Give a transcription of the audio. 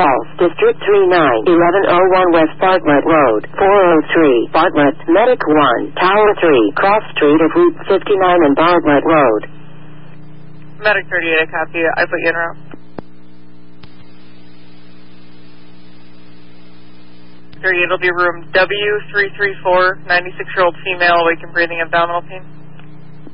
Falls, District 39, 1101 West Bartlett Road, 403, Bartlett, Medic 1, Tower 3, Cross Street of Route 59 and Bartlett Road. Medic 38, I copy you. I put you in route. 38 will be room W334, 96-year-old female, awake and breathing, abdominal pain.